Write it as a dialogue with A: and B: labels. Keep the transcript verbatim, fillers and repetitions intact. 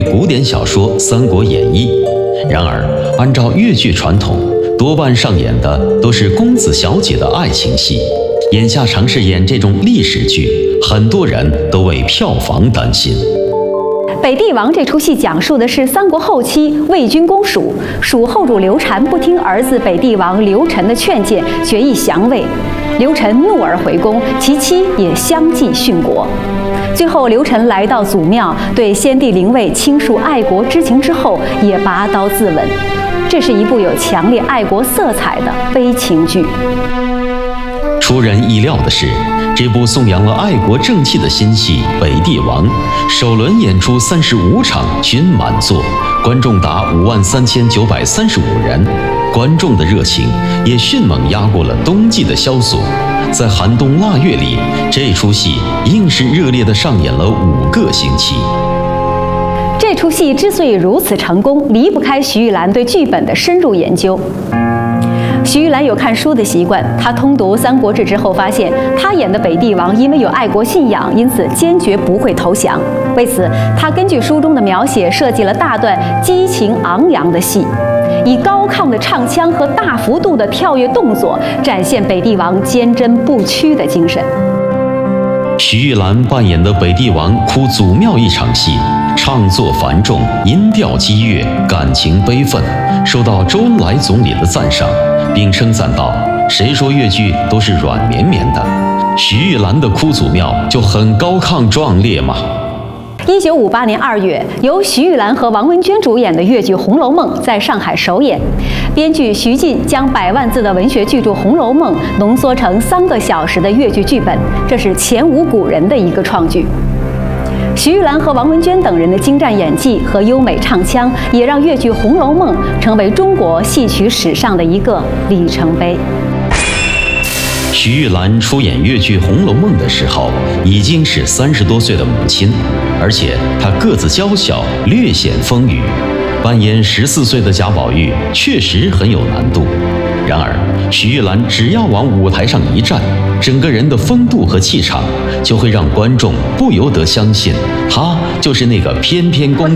A: 古典小说《三国演义》。然而，按照越剧传统，多半上演的都是公子小姐的爱情戏。眼下尝试演这种历史剧，很多人都为票房担心。
B: 《北帝王》这出戏讲述的是三国后期魏军攻蜀，蜀后主刘禅不听儿子北帝王刘晨的劝谏，决意降魏。刘晨怒而回宫，其妻也相继殉国。最后，刘晨来到祖庙，对先帝灵位倾诉爱国之情之后，也拔刀自刎。这是一部有强烈爱国色彩的悲情剧。
A: 出人意料的是，这部颂扬了爱国正气的新戏《北帝王》，首轮演出三十五场均满座，观众达五万三千九百三十五人。观众的热情也迅猛压过了冬季的萧索。在寒冬腊月里，这出戏硬是热烈地上演了五个星期。
B: 这出戏之所以如此成功，离不开徐玉兰对剧本的深入研究。徐玉兰有看书的习惯，她通读《三国志》之后发现，她演的北帝王因为有爱国信仰，因此坚决不会投降。为此，她根据书中的描写设计了大段激情昂扬的戏，以高亢的唱腔和大幅度的跳跃动作，展现北帝王坚贞不屈的精神。
A: 徐玉兰扮演的北帝王哭祖庙一场戏，唱作繁重，音调激越，感情悲愤，受到周恩来总理的赞赏，并称赞道：“谁说越剧都是软绵绵的？徐玉兰的哭祖庙就很高亢壮烈嘛。”
B: 一九五八年二月，由徐玉兰和王文娟主演的越剧《红楼梦》在上海首演。编剧徐晋将百万字的文学巨著《红楼梦》浓缩成三个小时的越剧剧本，这是前无古人的一个创举。徐玉兰和王文娟等人的精湛演技和优美唱腔，也让越剧《红楼梦》成为中国戏曲史上的一个里程碑。
A: 徐玉兰出演越剧《红楼梦》的时候，已经是三十多岁的母亲，而且她个子娇小，略显丰腴，扮演十四岁的贾宝玉确实很有难度。然而，徐玉兰只要往舞台上一站，整个人的风度和气场就会让观众不由得相信，她就是那个翩翩公